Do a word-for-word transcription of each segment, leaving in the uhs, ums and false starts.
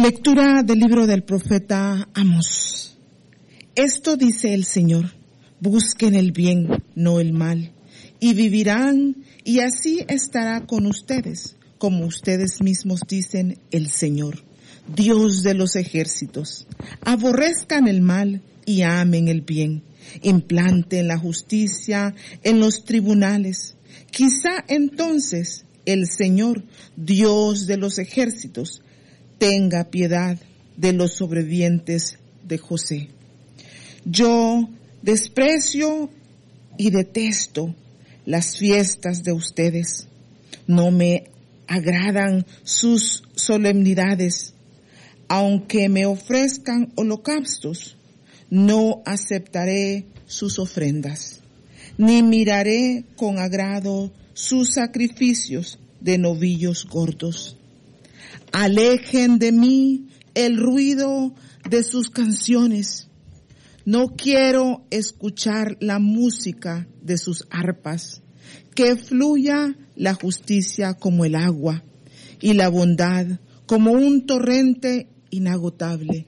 Lectura del libro del profeta Amós. Esto dice el Señor: busquen el bien, no el mal, y vivirán, y así estará con ustedes, como ustedes mismos dicen el Señor, Dios de los ejércitos. Aborrezcan el mal y amen el bien. Implanten la justicia en los tribunales. Quizá entonces el Señor, Dios de los ejércitos, tenga piedad de los sobrevivientes de José. Yo desprecio y detesto las fiestas de ustedes. No me agradan sus solemnidades. Aunque me ofrezcan holocaustos, no aceptaré sus ofrendas, ni miraré con agrado sus sacrificios de novillos gordos. Alejen de mí el ruido de sus canciones. No quiero escuchar la música de sus arpas. Que fluya la justicia como el agua y la bondad como un torrente inagotable.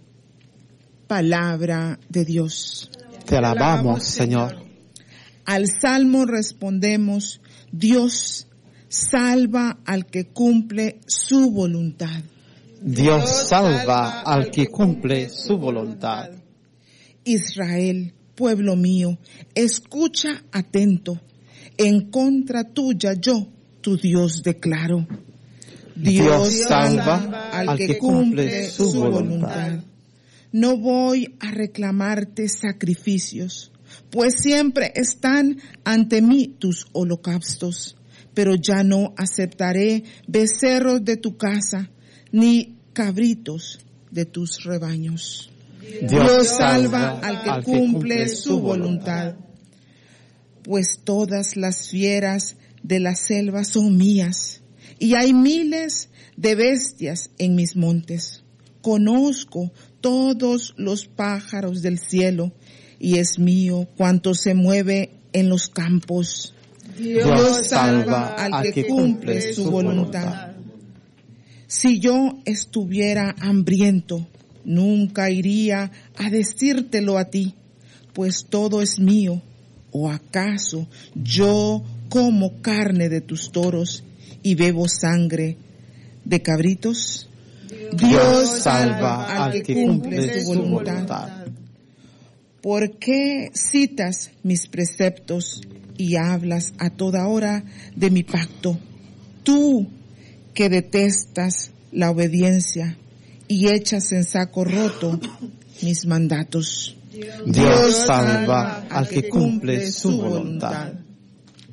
Palabra de Dios. Te alabamos, Señor. Al salmo respondemos: Dios salva al que cumple su voluntad. Dios salva al que cumple su voluntad. Israel, pueblo mío, escucha atento. En contra tuya yo, tu Dios, declaro. Dios salva al que cumple su voluntad. No voy a reclamarte sacrificios, pues siempre están ante mí tus holocaustos. Pero ya no aceptaré becerros de tu casa, ni cabritos de tus rebaños. Dios, Dios salva al que, al que cumple, cumple su voluntad. Pues todas las fieras de la selva son mías, y hay miles de bestias en mis montes. Conozco todos los pájaros del cielo, y es mío cuanto se mueve en los campos. Dios, Dios salva al, al que, que cumple, cumple su voluntad. voluntad. Si yo estuviera hambriento, nunca iría a decírtelo a ti, pues todo es mío. ¿O acaso yo como carne de tus toros y bebo sangre de cabritos? Dios, Dios salva al que, que cumple su voluntad. voluntad. ¿Por qué citas mis preceptos y hablas a toda hora de mi pacto? Tú que detestas la obediencia y echas en saco roto mis mandatos. Dios salva al que cumple su voluntad.